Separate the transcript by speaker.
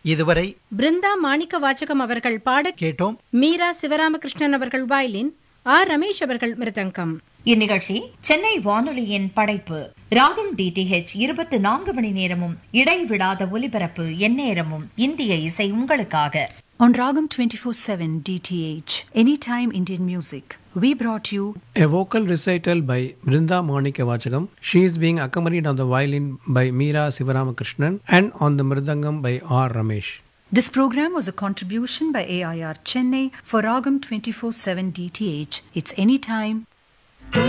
Speaker 1: இதுவரை
Speaker 2: பிருந்தா மாணிக்க வாச்சகம் அவர்கள் பாட
Speaker 1: கேட்டோம்.
Speaker 2: மீரா சிவராமகிருஷ்ணன் அவர்கள் வயலின், ஆர் ரமேஷ் அவர்கள் மிருதங்கம்.
Speaker 3: இந்நிகழ்ச்சி சென்னை வானொலியின் படைப்பு. ராகம் DTH 24 மணி நேரமும் இடைவிடாத ஒலிபரப்பு, எந்நேரமும் இந்திய இசை உங்களுக்காக.
Speaker 4: On Ragam 24/7 DTH, Anytime Indian Music, we brought you
Speaker 5: a vocal recital by Brinda Monika Vachagam. She is being accompanied on the violin by Meera Sivaramakrishnan and on the mridangam by R. Ramesh.
Speaker 4: This program was a contribution by AIR Chennai for Ragam 24/7 DTH. It's Anytime